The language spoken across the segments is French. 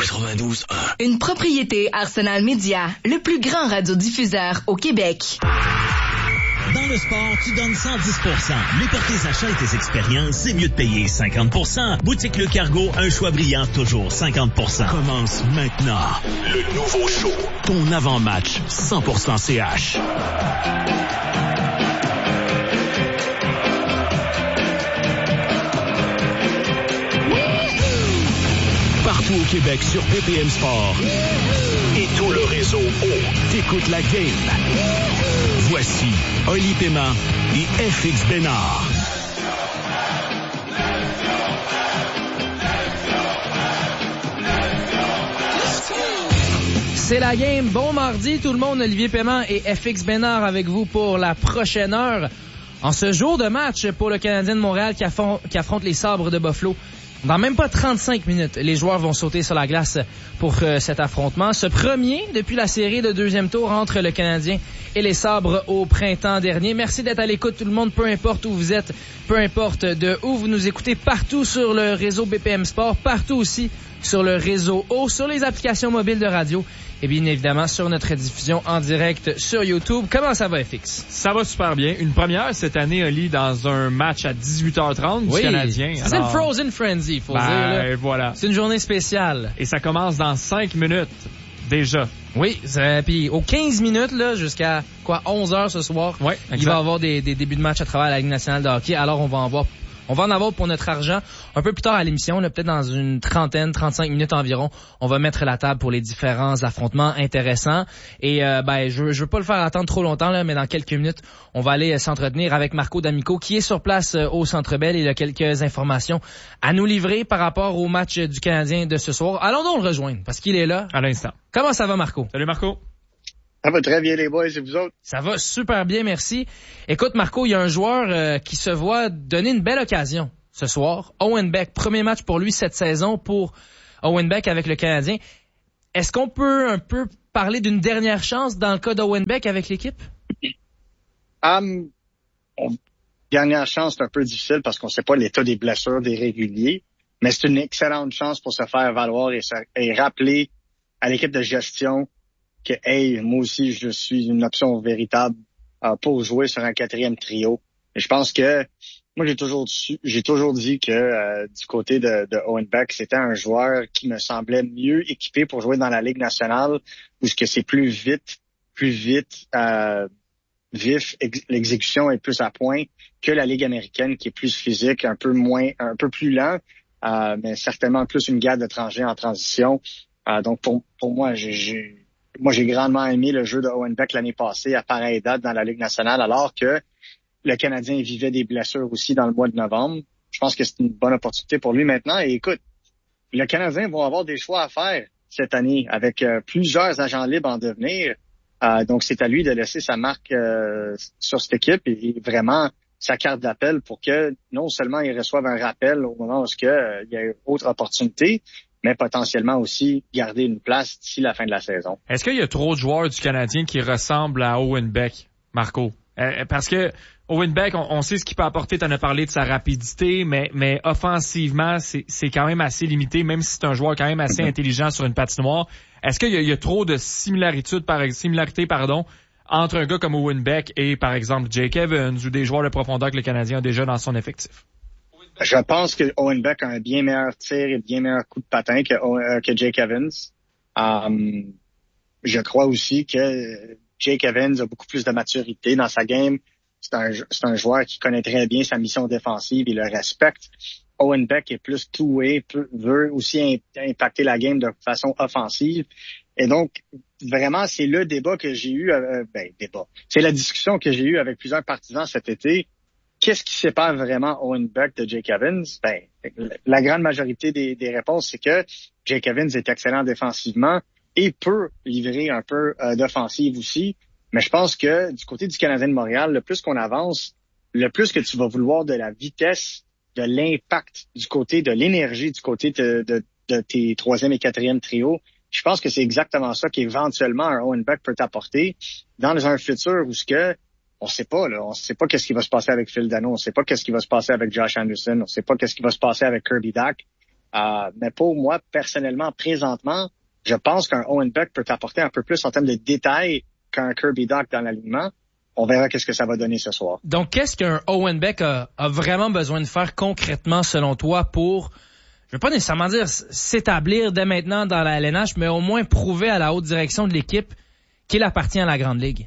92.1. Une propriété Arsenal Media, le plus grand radiodiffuseur au Québec. Dans le sport, tu donnes 110%. Mais pour tes achats et tes expériences, c'est mieux de payer 50%. Boutique Le Cargo, un choix brillant, toujours 50%. Commence maintenant. Le nouveau show. Ton avant-match, 100% CH. Partout au Québec sur BPM Sport. Et tout le réseau t'écoutes la game. Voici Oli Paiement et FX Bénard. C'est la game. Bon mardi tout le monde. Olivier Paiement et FX Bénard avec vous pour la prochaine heure. En ce jour de match pour le Canadien de Montréal qui affronte les Sabres de Buffalo. Dans même pas 35 minutes, les joueurs vont sauter sur la glace pour cet affrontement. Ce premier depuis la série de deuxième tour entre le Canadien et les Sabres au printemps dernier. Merci d'être à l'écoute tout le monde, peu importe où vous êtes, peu importe de où vous nous écoutez, partout sur le réseau BPM Sport, partout aussi sur le réseau O, sur les applications mobiles de radio et bien évidemment sur notre diffusion en direct sur YouTube. Comment ça va, FX? Ça va super bien. Une première cette année, Oli, dans un match à 18h30 du Canadien. C'est une Frozen Frenzy, faut dire. Là. Voilà. C'est une journée spéciale. Et ça commence dans 5 minutes, déjà. Oui, puis aux 15 minutes, là, jusqu'à 11h ce soir, ouais, il va y avoir des débuts de match à travers la Ligue nationale de hockey. Alors, on va en avoir pour notre argent un peu plus tard à l'émission, là, peut-être dans une 35 minutes environ. On va mettre la table pour les différents affrontements intéressants. Et je veux pas le faire attendre trop longtemps, là, mais dans quelques minutes, on va aller s'entretenir avec Marco D'Amico qui est sur place au Centre Bell. Il a quelques informations à nous livrer par rapport au match du Canadien de ce soir. Allons donc le rejoindre parce qu'il est là. À l'instant. Comment ça va, Marco? Salut, Marco. Ça va très bien, les boys, et vous autres? Ça va super bien, merci. Écoute, Marco, il y a un joueur qui se voit donner une belle occasion ce soir. Owen Beck, premier match pour lui cette saison pour Owen Beck avec le Canadien. Est-ce qu'on peut un peu parler d'une dernière chance dans le cas d'Owen Beck avec l'équipe? Dernière chance, c'est un peu difficile parce qu'on ne sait pas l'état des blessures des réguliers, mais c'est une excellente chance pour se faire valoir et rappeler à l'équipe de gestion que, hey, moi aussi, je suis une option véritable pour jouer sur un quatrième trio. Et je pense que, moi, j'ai toujours dit que du côté de Owen Beck, c'était un joueur qui me semblait mieux équipé pour jouer dans la Ligue nationale, où ce que c'est plus vite, vif, l'exécution est plus à point que la Ligue américaine, qui est plus physique, un peu plus lent, mais certainement plus une garde d'étrangers en transition. Donc, pour moi, j'ai grandement aimé le jeu de Owen Beck l'année passée à pareille date dans la Ligue nationale, alors que le Canadien vivait des blessures aussi dans le mois de novembre. Je pense que c'est une bonne opportunité pour lui maintenant. Et écoute, le Canadien vont avoir des choix à faire cette année avec plusieurs agents libres en devenir. Donc, c'est à lui de laisser sa marque sur cette équipe et vraiment sa carte d'appel pour que non seulement il reçoive un rappel au moment où il y a autre opportunité, mais potentiellement aussi garder une place d'ici la fin de la saison. Est-ce qu'il y a trop de joueurs du Canadien qui ressemblent à Owen Beck, Marco? Parce que Owen Beck, on sait ce qu'il peut apporter. Tu en as parlé de sa rapidité, mais offensivement, c'est quand même assez limité, même si c'est un joueur quand même assez intelligent sur une patinoire. Est-ce qu'il y a trop de similarité, entre un gars comme Owen Beck et, par exemple, Jake Evans ou des joueurs de profondeur que le Canadien a déjà dans son effectif? Je pense que Owen Beck a un bien meilleur tir et bien meilleur coup de patin que Jake Evans. Je crois aussi que Jake Evans a beaucoup plus de maturité dans sa game. C'est un joueur qui connaît très bien sa mission défensive et le respecte. Owen Beck est plus two-way, veut aussi impacter la game de façon offensive. Et donc, vraiment, c'est le débat que j'ai eu, c'est la discussion que j'ai eue avec plusieurs partisans cet été. Qu'est-ce qui sépare vraiment Owen Beck de Jake Evans? La grande majorité des réponses, c'est que Jake Evans est excellent défensivement et peut livrer un peu d'offensive aussi. Mais je pense que du côté du Canadien de Montréal, le plus qu'on avance, le plus que tu vas vouloir de la vitesse, de l'impact, du côté de l'énergie, du côté de tes troisième et quatrième trios. Je pense que c'est exactement ça qu'éventuellement un Owen Beck peut t'apporter dans un futur où on sait pas qu'est-ce qui va se passer avec Phil Dano, on sait pas qu'est-ce qui va se passer avec Josh Anderson, on sait pas qu'est-ce qui va se passer avec Kirby Dach. Mais pour moi, personnellement, présentement, je pense qu'un Owen Beck peut apporter un peu plus en termes de détails qu'un Kirby Dach dans l'alignement. On verra qu'est-ce que ça va donner ce soir. Donc, qu'est-ce qu'un Owen Beck a vraiment besoin de faire concrètement, selon toi, pour, je veux pas nécessairement dire s'établir dès maintenant dans la LNH, mais au moins prouver à la haute direction de l'équipe qu'il appartient à la Grande Ligue?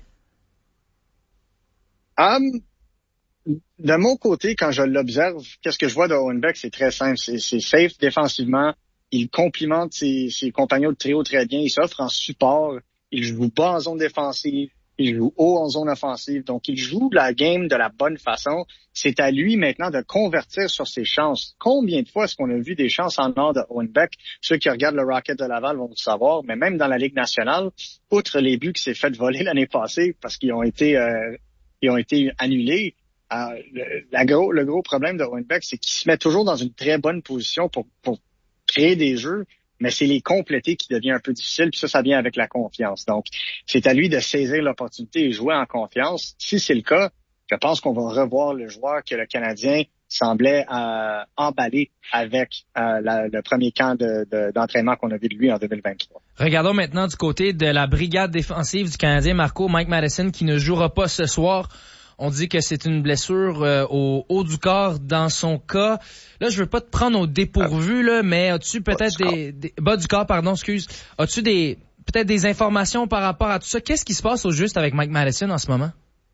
De mon côté, quand je l'observe, qu'est-ce que je vois de Owen Beck, c'est très simple. C'est safe défensivement. Il complimente ses compagnons de trio très bien. Il s'offre en support. Il joue bas en zone défensive. Il joue haut en zone offensive. Donc, il joue la game de la bonne façon. C'est à lui maintenant de convertir sur ses chances. Combien de fois est-ce qu'on a vu des chances en or de Owen Beck? Ceux qui regardent le Rocket de Laval vont le savoir. Mais même dans la Ligue nationale, outre les buts qui s'est fait voler l'année passée parce qu'ils ont été annulés, le gros problème de Owen Beck, c'est qu'il se met toujours dans une très bonne position pour créer des jeux, mais c'est les compléter qui devient un peu difficile, puis ça vient avec la confiance. Donc, c'est à lui de saisir l'opportunité et jouer en confiance. Si c'est le cas, je pense qu'on va revoir le joueur que le Canadien semblait emballer avec le premier camp d'entraînement qu'on a vu de lui en 2023. Regardons maintenant du côté de la brigade défensive du Canadien, Marco. Mike Matheson qui ne jouera pas ce soir. On dit que c'est une blessure au haut du corps dans son cas. Là, je veux pas te prendre au dépourvu, là, mais as-tu peut-être bas du corps, pardon, excuse. As-tu peut-être des informations par rapport à tout ça? Qu'est-ce qui se passe au juste avec Mike Matheson en ce moment?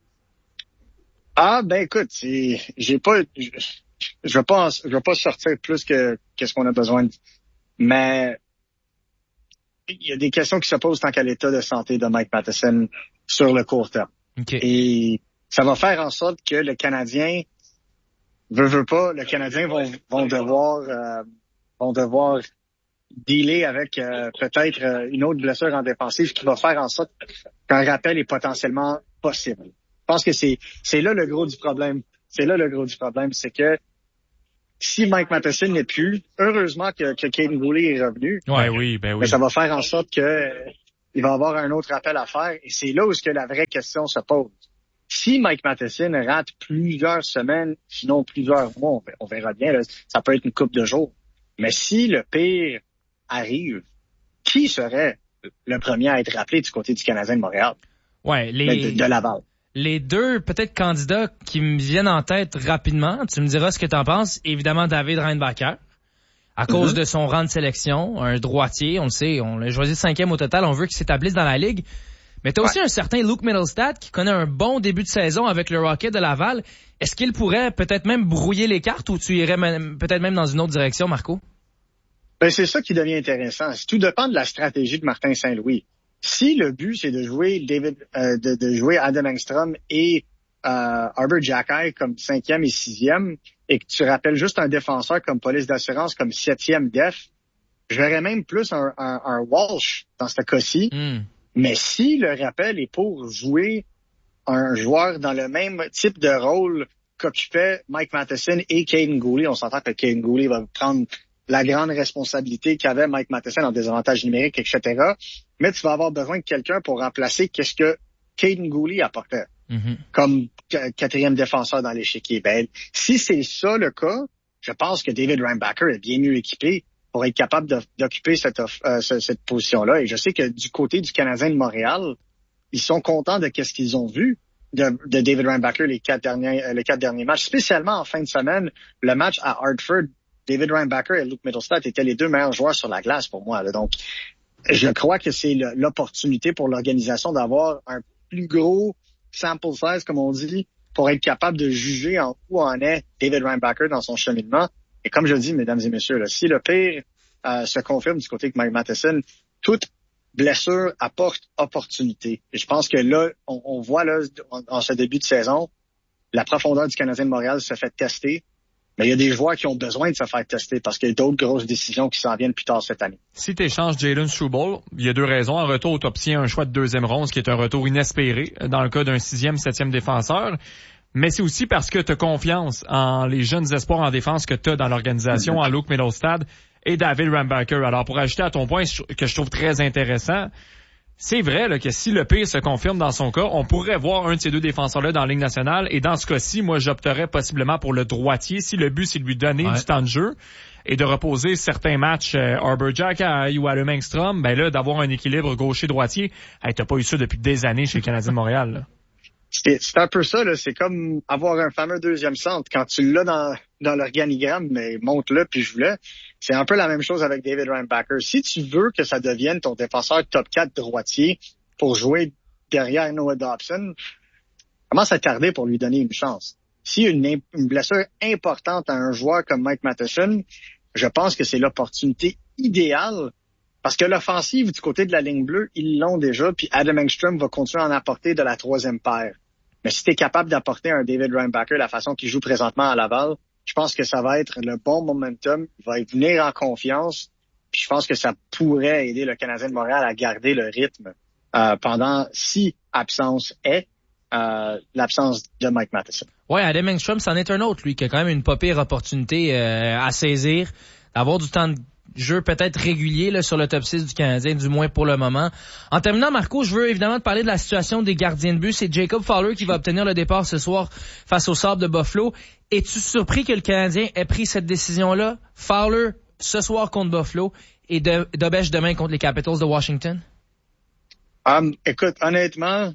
Écoute, je veux pas sortir plus que ce qu'on a besoin mais il y a des questions qui se posent tant qu'à l'état de santé de Mike Matheson sur le court terme. Okay. Et ça va faire en sorte que le Canadien veut pas, le Canadien vont devoir dealer avec peut-être une autre blessure en défensive qui va faire en sorte qu'un rappel est potentiellement possible. Je pense que c'est là le gros du problème. C'est c'est que si Mike Matheson n'est plus, heureusement que Caden Goulet est revenu. Ouais, oui. Mais ça va faire en sorte que il va avoir un autre rappel à faire. Et c'est là où est-ce que la vraie question se pose. Si Mike Matheson rate plusieurs semaines, sinon plusieurs mois, on verra bien, là, ça peut être une couple de jours. Mais si le pire arrive, qui serait le premier à être rappelé du côté du Canadien de Montréal? Ouais, de Laval. Les deux, peut-être, candidats qui me viennent en tête rapidement, tu me diras ce que t'en penses. Évidemment, David Reinbacher, à cause de son rang de sélection, un droitier, on le sait, on l'a choisi 5e au total, on veut qu'il s'établisse dans la Ligue. Mais t'as aussi un certain Luke Mittelstadt qui connaît un bon début de saison avec le Rocket de Laval. Est-ce qu'il pourrait peut-être même brouiller les cartes ou tu irais peut-être même dans une autre direction, Marco? C'est ça qui devient intéressant. Tout dépend de la stratégie de Martin Saint-Louis. Si le but, c'est de jouer de jouer Adam Engstrom et Arber Xhekaj comme 5e et 6e, et que tu rappelles juste un défenseur comme police d'assurance comme 7e def, je verrais même plus un Walsh dans ce cas-ci. Mais si le rappel est pour jouer un joueur dans le même type de rôle qu'occupait Mike Matheson et Caden Goulet, on s'entend que Caden Goulet va prendre la grande responsabilité qu'avait Mike Matheson en désavantage numérique, etc. Mais tu vas avoir besoin de quelqu'un pour remplacer qu'est-ce que Caden Goulet apportait comme 4e défenseur dans l'échiquier. Si c'est ça le cas, je pense que David Reinbacher est bien mieux équipé pour être capable d'occuper cette position-là. Et je sais que du côté du Canadien de Montréal, ils sont contents de qu'est-ce qu'ils ont vu de David Reinbacher les quatre derniers matchs, spécialement en fin de semaine. Le match à Hartford, David Reinbacher et Luke Mittelstadt étaient les deux meilleurs joueurs sur la glace pour moi. Là. Donc, je crois que c'est l'opportunité pour l'organisation d'avoir un plus gros sample size, comme on dit, pour être capable de juger où en est David Reinbacher dans son cheminement. Et comme je dis, mesdames et messieurs, là, si le pire se confirme du côté de Mike Matheson, toute blessure apporte opportunité. Et je pense que là, on voit là, en ce début de saison, la profondeur du Canadien de Montréal se fait tester. Mais il y a des joueurs qui ont besoin de se faire tester parce qu'il y a d'autres grosses décisions qui s'en viennent plus tard cette année. Si tu échanges Jalen Struble, il y a deux raisons. Un retour, tu obtiens un choix de 2e ronde, ce qui est un retour inespéré dans le cas d'un 6e, 7e défenseur. Mais c'est aussi parce que tu as confiance en les jeunes espoirs en défense que tu as dans l'organisation, en Luke Mittelstadt et David Reinbacher. Alors, pour ajouter à ton point, que je trouve très intéressant, c'est vrai là, que si le pire se confirme dans son cas, on pourrait voir un de ces deux défenseurs-là dans la Ligue nationale. Et dans ce cas-ci, moi, j'opterais possiblement pour le droitier. Si le but, c'est de lui donner du temps de jeu et de reposer certains matchs Arbor-Jack ou à Engstrom, ben là, d'avoir un équilibre gaucher-droitier, t'as pas eu ça depuis des années chez le Canadien de Montréal. Là. C'est un peu ça, là. C'est comme avoir un fameux deuxième centre. Quand tu l'as dans l'organigramme, mais monte-le puis joue-le. C'est un peu la même chose avec David Reinbacher. Si tu veux que ça devienne ton défenseur top 4 droitier pour jouer derrière Noah Dobson, commence à tarder pour lui donner une chance. Si une blessure importante à un joueur comme Mike Matheson, je pense que c'est l'opportunité idéale. Parce que l'offensive du côté de la ligne bleue, ils l'ont déjà, puis Adam Engstrom va continuer à en apporter de la troisième paire. Mais si tu es capable d'apporter un David Reinbacher la façon qu'il joue présentement à Laval, je pense que ça va être le bon momentum. Il va venir en confiance. Puis je pense que ça pourrait aider le Canadien de Montréal à garder le rythme pendant, si absence est, l'absence de Mike Matheson. Ouais, Adam Engstrom, c'en est un autre, lui, qui a quand même une pas pire opportunité à saisir, d'avoir du temps de jeu peut-être régulier là, sur le top 6 du Canadien, du moins pour le moment. En terminant, Marco, je veux évidemment te parler de la situation des gardiens de but. C'est Jacob Fowler qui va obtenir le départ ce soir face aux Sabres de Buffalo. Es-tu surpris que le Canadien ait pris cette décision-là? Fowler ce soir contre Buffalo et Dobech demain contre les Capitals de Washington? Écoute, honnêtement,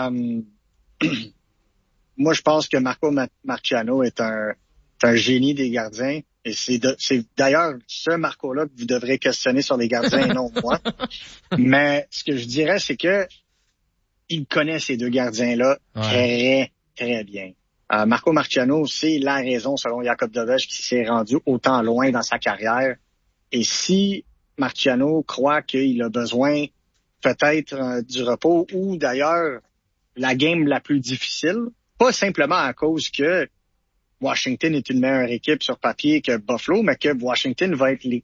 moi je pense que Marco Marciano est un génie des gardiens. Et c'est d'ailleurs ce Marco-là que vous devrez questionner sur les gardiens et non moi. Mais ce que je dirais, c'est que il connaît ces deux gardiens-là très, très bien. Marco Marciano, c'est la raison, selon Jakub Dobeš, qui s'est rendu autant loin dans sa carrière. Et si Marciano croit qu'il a besoin peut-être du repos ou d'ailleurs la game la plus difficile, pas simplement à cause que Washington est une meilleure équipe sur papier que Buffalo, mais que Washington va être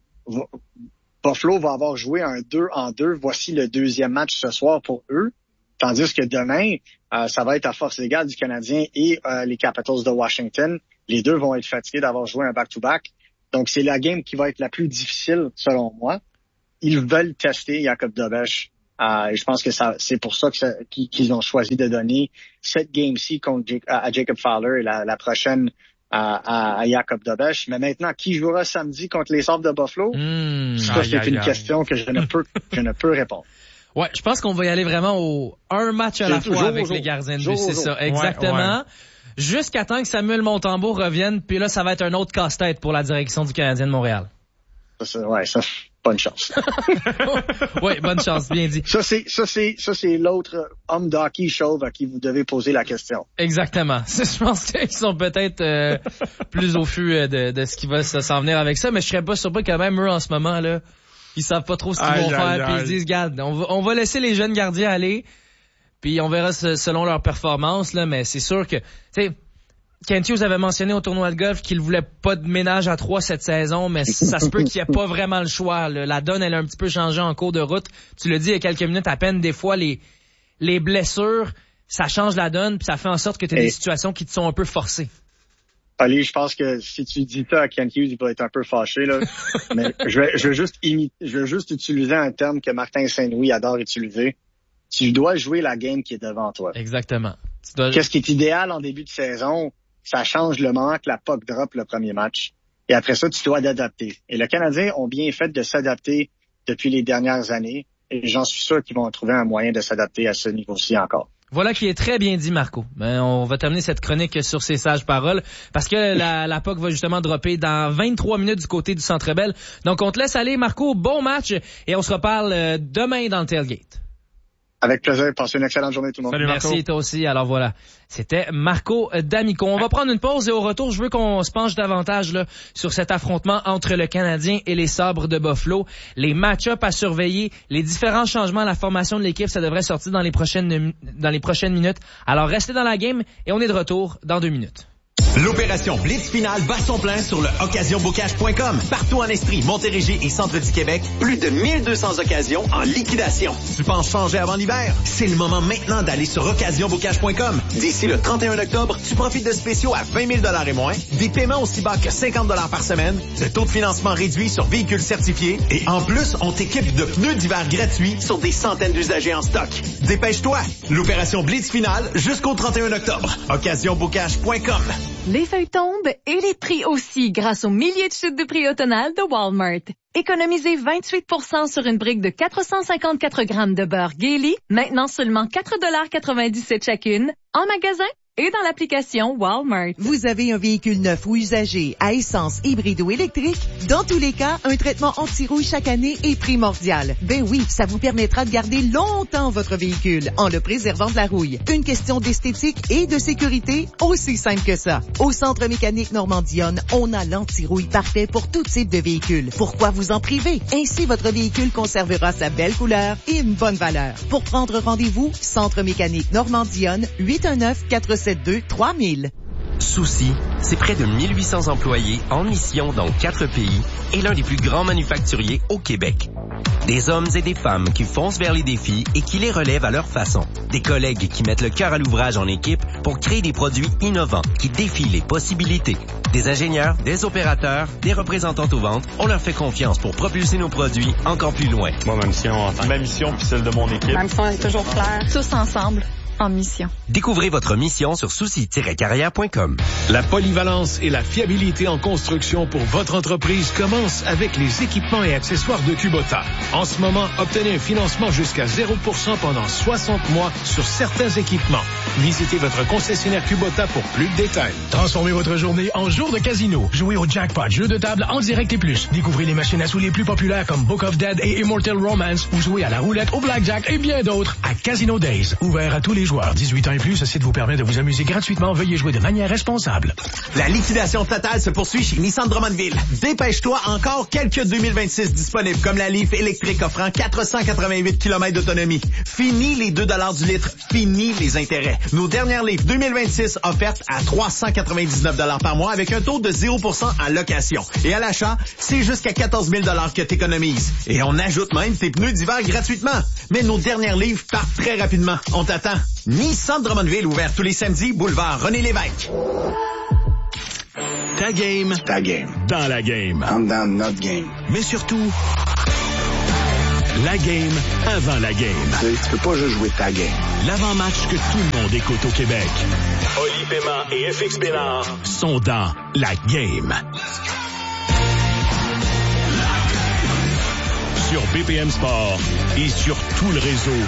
Buffalo va avoir joué un 2-2. Voici le deuxième match ce soir pour eux. Tandis que demain, ça va être à force égale du Canadien et les Capitals de Washington. Les deux vont être fatigués d'avoir joué un back-to-back. Donc, c'est la game qui va être la plus difficile, selon moi. Ils veulent tester Jakub Dobeš. Et je pense que c'est pour ça qu'ils ont choisi de donner cette game-ci à Jacob Fowler et la prochaine à Jakub Dobeš. Mais maintenant, qui jouera samedi contre les Sabres de Buffalo? Ça, c'est une question que je ne peux répondre. Ouais, je pense qu'on va y aller vraiment un match à la fois avec les gardiens de but, c'est ça. Exactement. Ouais. Jusqu'à temps que Samuel Montembeault revienne, puis là, ça va être un autre casse-tête pour la direction du Canadien de Montréal. Ça, bonne chance. Oui, bonne chance, bien dit. Ça, c'est l'autre homme d'hockey chauve à qui vous devez poser la question. Exactement. Je pense qu'ils sont peut-être plus au fût de ce qui va s'en venir avec ça, mais je serais pas surpris quand même, eux, en ce moment, là, ils savent pas trop ce qu'ils vont faire, puis ils se disent, regarde, on va laisser les jeunes gardiens aller, puis on verra selon leur performance, là, mais c'est sûr que, tu sais, Kent Hughes avait mentionné au tournoi de golf qu'il voulait pas de ménage à 3 cette saison, mais ça se peut qu'il n'y ait pas vraiment le choix. La donne, elle a un petit peu changé en cours de route. Tu l'as dit il y a quelques minutes à peine, des fois, les blessures, ça change la donne, puis ça fait en sorte que tu as des situations qui te sont un peu forcées. Ali, je pense que si tu dis ça à Kent Hughes, il va être un peu fâché, là. Mais je vais juste utiliser un terme que Martin Saint-Louis adore utiliser. Tu dois jouer la game qui est devant toi. Exactement. Qu'est-ce qui est idéal en début de saison? Ça change le moment que la puck drop le premier match. Et après ça, tu dois t'adapter. Et le Canadien ont bien fait de s'adapter depuis les dernières années. Et j'en suis sûr qu'ils vont trouver un moyen de s'adapter à ce niveau-ci encore. Voilà qui est très bien dit, Marco. Ben, on va terminer cette chronique sur ces sages paroles parce que la puck va justement dropper dans 23 minutes du côté du Centre Bell. Donc, on te laisse aller, Marco. Bon match et on se reparle demain dans le tailgate. Avec plaisir. Passez une excellente journée tout le monde. Salut, Marco. Merci, toi aussi. Alors voilà, c'était Marco D'Amico. On va prendre une pause et au retour, je veux qu'on se penche davantage là sur cet affrontement entre le Canadien et les Sabres de Buffalo. Les match-ups à surveiller, les différents changements à la formation de l'équipe, ça devrait sortir dans les prochaines minutes. Alors restez dans la game et on est de retour dans 2 minutes. L'opération Blitz Finale bat son plein sur le occasionbocage.com. Partout en Estrie, Montérégie et Centre du Québec, plus de 1200 occasions en liquidation. Tu penses changer avant l'hiver? C'est le moment maintenant d'aller sur occasionbocage.com. D'ici le 31 octobre, tu profites de spéciaux à 20 000 $ et moins, des paiements aussi bas que 50 $ par semaine, de taux de financement réduit sur véhicules certifiés et en plus, on t'équipe de pneus d'hiver gratuits sur des centaines d'usagers en stock. Dépêche-toi! L'opération Blitz Finale jusqu'au 31 octobre. occasionbocage.com. Les feuilles tombent et les prix aussi grâce aux milliers de chutes de prix automnales de Walmart. Économisez 28% sur une brique de 454 grammes de beurre Gailey, maintenant seulement 4,97 $ chacune, en magasin et dans l'application Walmart. Vous avez un véhicule neuf ou usagé, à essence, hybride ou électrique? Dans tous les cas, un traitement anti-rouille chaque année est primordial. Ben oui, ça vous permettra de garder longtemps votre véhicule en le préservant de la rouille. Une question d'esthétique et de sécurité, aussi simple que ça. Au Centre mécanique Normandie-Yonne, on a l'anti-rouille parfait pour tout type de véhicule. Pourquoi vous en priver? Ainsi, votre véhicule conservera sa belle couleur et une bonne valeur. Pour prendre rendez-vous, Centre mécanique Normandie-Yonne, 819-472-3000. Souci, c'est près de 1800 employés en mission dans 4 pays et l'un des plus grands manufacturiers au Québec. Des hommes et des femmes qui foncent vers les défis et qui les relèvent à leur façon. Des collègues qui mettent le cœur à l'ouvrage en équipe pour créer des produits innovants qui défient les possibilités. Des ingénieurs, des opérateurs, des représentants aux ventes, on leur fait confiance pour propulser nos produits encore plus loin. Moi, ma mission puis celle de mon équipe. Ma mission est toujours claire. Tous ensemble. En mission. Découvrez votre mission sur souci-carrière.com. La polyvalence et la fiabilité en construction pour votre entreprise commencent avec les équipements et accessoires de Kubota. En ce moment, obtenez un financement jusqu'à 0% pendant 60 mois sur certains équipements. Visitez votre concessionnaire Kubota pour plus de détails. Transformez votre journée en jour de casino. Jouez au jackpot, jeu de table en direct et plus. Découvrez les machines à sous les plus populaires comme Book of Dead et Immortal Romance ou jouez à la roulette, au blackjack et bien d'autres à Casino Days. Ouvert à tous les joueurs. 18 ans et plus, ce site vous permet de vous amuser gratuitement. Veuillez jouer de manière responsable. La liquidation totale se poursuit chez Nissan Drummondville. Dépêche-toi, encore quelques 2026 disponibles, comme la Leaf électrique offrant 488 km d'autonomie. Fini les 2 $ du litre. Fini les intérêts. Nos dernières Leaf 2026 offertes à 399 $ par mois avec un taux de 0% en location. Et à l'achat, c'est jusqu'à 14 000 $ que t'économises. Et on ajoute même tes pneus d'hiver gratuitement. Mais nos dernières Leaf partent très rapidement. On t'attend. Nissan Drummondville, ouvert tous les samedis, boulevard René-Lévesque. Ta game. Ta game. Dans la game. I'm down notre game. Mais surtout, la game avant la game. Tu peux pas juste jouer ta game. L'avant-match que tout le monde écoute au Québec. Oli Paiement et FX Bénard sont dans la game. Sur BPM Sport et sur tout le réseau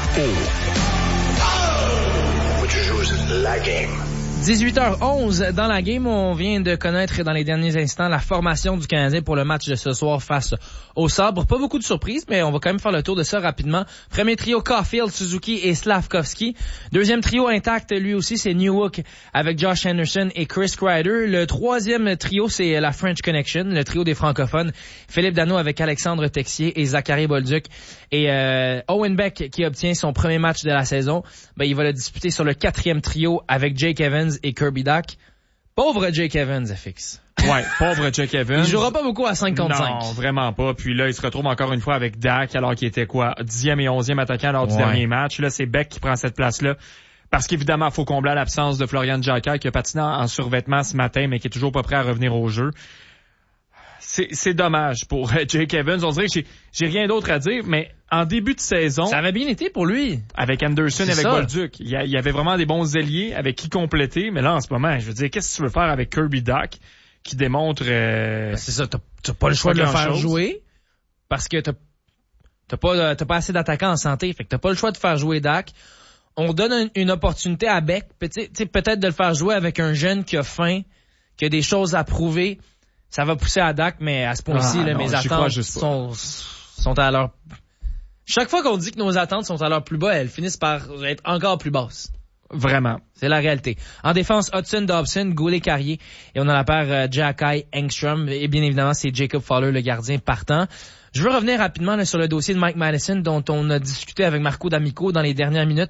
Tu joues la game. 18h11 dans la game, on vient de connaître dans les derniers instants la formation du Canadien pour le match de ce soir face au Sabre. Pas beaucoup de surprises, mais on va quand même faire le tour de ça rapidement. Premier trio, Caulfield, Suzuki et Slavkovski. Deuxième trio intact, lui aussi, c'est Newhook avec Josh Anderson et Chris Kreider. Le troisième trio, c'est la French Connection, le trio des francophones. Philippe Danault avec Alexandre Texier et Zachary Bolduc. Et Owen Beck qui obtient son premier match de la saison. Il va le disputer sur le quatrième trio avec Jake Evans et Kirby Dach. Pauvre Jake Evans, FX. Ouais, pauvre Jake Evans. Il jouera pas beaucoup à 5 contre 5. Non, vraiment pas. Puis là, il se retrouve encore une fois avec Dach, alors qu'il était 10e et 11e attaquant lors du dernier match. Là, c'est Beck qui prend cette place-là. Parce qu'évidemment, il faut combler l'absence de Florian Jacquet, qui a patiné en survêtement ce matin, mais qui est toujours pas prêt à revenir au jeu. C'est dommage pour Jake Evans. On dirait que j'ai rien d'autre à dire, mais en début de saison... Ça avait bien été pour lui. Avec Anderson, avec Bolduc. Il y avait vraiment des bons ailiers avec qui compléter, mais là, en ce moment, je veux dire, qu'est-ce que tu veux faire avec Kirby Dach qui démontre... c'est ça, t'as pas le choix de le faire jouer parce que t'as pas assez d'attaquants en santé, fait que t'as pas le choix de faire jouer Dach. On donne une opportunité à Beck, peut-être de le faire jouer avec un jeune qui a faim, qui a des choses à prouver. Ça va pousser à Dach, mais à ce point-ci, mes attentes sont à leur... Chaque fois qu'on dit que nos attentes sont à leur plus bas, elles finissent par être encore plus basses. Vraiment. C'est la réalité. En défense, Hudson, Dobson, Goulet-Carrier. Et on a la paire Jacquet, Engstrom. Et bien évidemment, c'est Jacob Fowler, le gardien partant. Je veux revenir rapidement sur le dossier de Mike Madison, dont on a discuté avec Marco D'Amico dans les dernières minutes.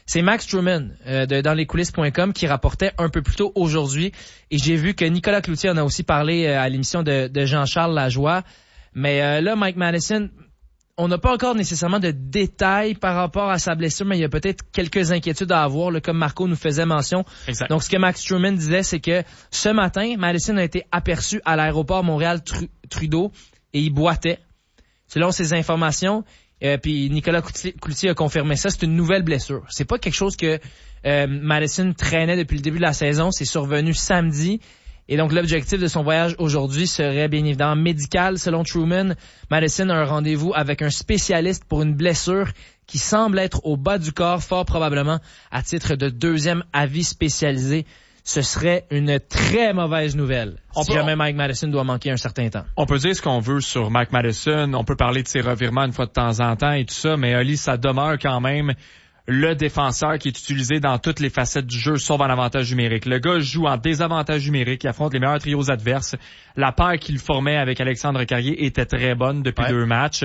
C'est Max Truman de dans lescoulisses.com qui rapportait un peu plus tôt aujourd'hui. Et j'ai vu que Nicolas Cloutier en a aussi parlé à l'émission de Jean-Charles Lajoie. Mais là, Mike Matheson, on n'a pas encore nécessairement de détails par rapport à sa blessure, mais il y a peut-être quelques inquiétudes à avoir, là, comme Marco nous faisait mention. Exact. Donc, ce que Max Truman disait, c'est que ce matin, Matheson a été aperçu à l'aéroport Montréal-Trudeau et il boitait. Selon ces informations, puis Nicolas Cloutier a confirmé ça, c'est une nouvelle blessure. C'est pas quelque chose que Matheson traînait depuis le début de la saison. C'est survenu samedi. Et donc, l'objectif de son voyage aujourd'hui serait bien évidemment médical. Selon Truman, Matheson a un rendez-vous avec un spécialiste pour une blessure qui semble être au bas du corps, fort probablement à titre de deuxième avis spécialisé. Ce serait une très mauvaise nouvelle si jamais Mike Matheson doit manquer un certain temps. On peut dire ce qu'on veut sur Mike Matheson, on peut parler de ses revirements une fois de temps en temps et tout ça, mais Oli, ça demeure quand même le défenseur qui est utilisé dans toutes les facettes du jeu, sauf en avantage numérique. Le gars joue en désavantage numérique, il affronte les meilleurs trios adverses. La paire qu'il formait avec Alexandre Carrier était très bonne depuis 2 matchs.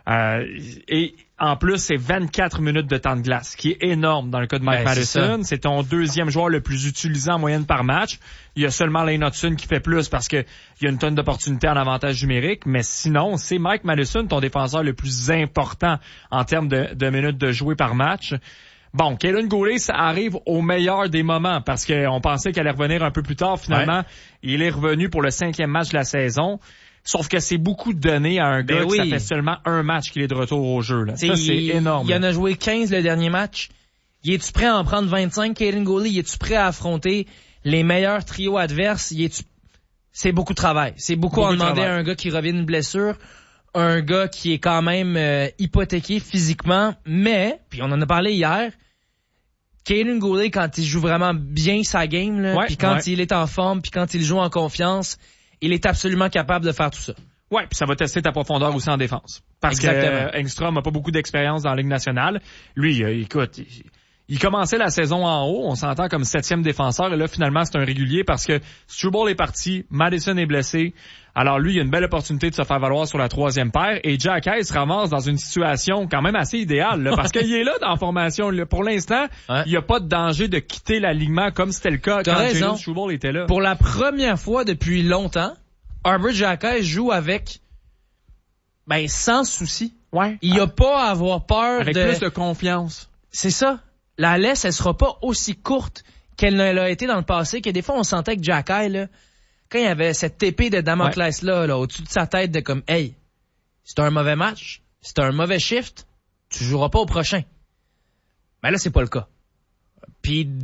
Et en plus, c'est 24 minutes de temps de glace, qui est énorme dans le cas de Mike Matheson. C'est ton deuxième joueur le plus utilisé en moyenne par match. Il y a seulement Lane Hudson qui fait plus parce que il y a une tonne d'opportunités en avantage numérique. Mais sinon, c'est Mike Matheson, ton défenseur le plus important en termes de minutes de jouer par match. Bon, Kaelin Goulet, ça arrive au meilleur des moments parce qu'on pensait qu'elle allait revenir un peu plus tard. Finalement, il est revenu pour le 5e match de la saison. Sauf que c'est beaucoup donné à un gars qui ça fait seulement un match qu'il est de retour au jeu. Là. Ça, c'est énorme. Il en a joué 15 le dernier match. Es-tu prêt à en prendre 25, Kaelin Goulet? Es-tu prêt à affronter les meilleurs trios adverses? C'est beaucoup de travail. C'est beaucoup à demander à un gars qui revient d'une blessure, un gars qui est quand même hypothéqué physiquement, mais, puis on en a parlé hier, Kaelin Goulet, quand il joue vraiment bien sa game, là, puis quand il est en forme, puis quand il joue en confiance, il est absolument capable de faire tout ça. Ouais, puis ça va tester ta profondeur aussi en défense. Parce que Engstrom a pas beaucoup d'expérience dans la Ligue nationale. Lui, écoute, il commençait la saison en haut, on s'entend comme 7e défenseur, et là, finalement, c'est un régulier parce que Struble est parti, Matheson est blessé. Alors lui, il a une belle opportunité de se faire valoir sur la 3e paire, et Jack Hayes se ramasse dans une situation quand même assez idéale, là, parce qu'il est là dans la formation. Là. Pour l'instant, il n'y a pas de danger de quitter l'alignement comme c'était le cas quand Jalen Struble était là. Pour la première fois depuis longtemps, Arbor Jack Hayes joue avec sans souci. Il n'y a pas à avoir peur avec plus de confiance. C'est ça. La laisse, elle sera pas aussi courte qu'elle ne l'a été dans le passé, que des fois, on sentait que Jack Hayes, là, quand il y avait cette épée de Damoclès là, au-dessus de sa tête de comme, hey, c'est un mauvais match, c'est un mauvais shift, tu joueras pas au prochain. Ben là, c'est pas le cas. Puis